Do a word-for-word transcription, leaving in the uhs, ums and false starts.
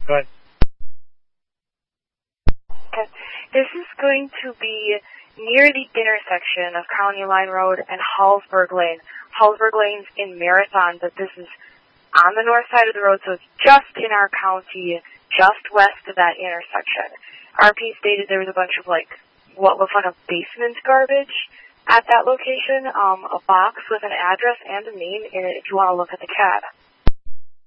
Go ahead. Okay. This is going to be near the intersection of County Line Road and Hallsburg Lane. Hallsburg Lane's in Marathon, but this is on the north side of the road, so it's just in our county, just west of that intersection. R P stated there was a bunch of, like, what looks like a basement garbage at that location, um, a box with an address and a name in it if you want to look at the C A D.